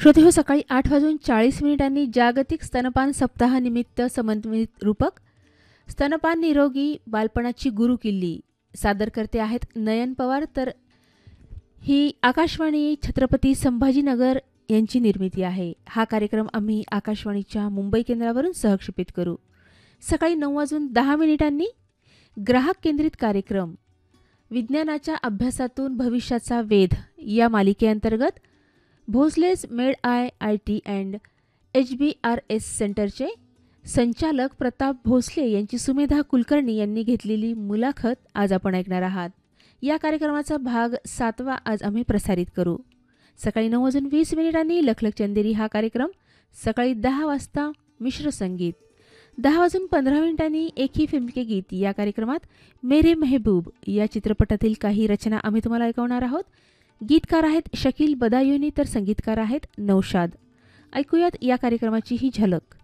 श्रोते हो, सकाळी 8:40 जागतिक स्तनपान सप्ताहानिमित्त समन्वित रूपक स्तनपान निरोगी बालपणाची गुरुकिल्ली सादर करते आहेत नयन पवार. तर ही आकाशवाणी छत्रपती संभाजीनगर यांची निर्मिती आहे. हा कार्यक्रम आम्ही आकाशवाणीच्या मुंबई केंद्रावरून सहक्षेपित करू. सकाळी 9:10 ग्राहक केंद्रित कार्यक्रम विज्ञानाच्या अभ्यासातून भविष्याचा वेध या मालिकेअंतर्गत भोसलेज made I T and HBRS सेंटरचे संचालक प्रताप भोसले यांची सुमेधा कुलकर्णी यांनी घेतलेली मुलाखत आज आपण ऐकणार आहात. या कार्यक्रमाचा भाग 7वा आज आम्ही प्रसारित करू. सकाळी 9:20 लखलख चंदेरी हा कार्यक्रम. सकाळी 10 वाजता मिश्र संगीत. 10:15 एक ही फिल्म के गीत या कार्यक्रमात मेरे महबूब या चित्रपटातील काही रचना आम्ही तुम्हाला ऐकवणार आहोत. गीतकार आहेत शकील बदायुनी तर संगीतकार आहेत नौशाद. ऐकूयात या कार्यक्रमाची ही झलक.